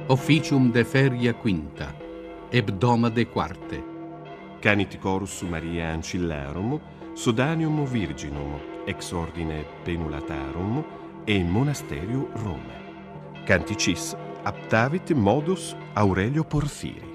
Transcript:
officium de feria quinta, hebdoma de quarte. Canit chorus Maria Ancillarum, Sodanium Virginum, ex ordine Penulatarum, e in monasteriu Rome. Canticis aptavit modus Aurelio Porfiri.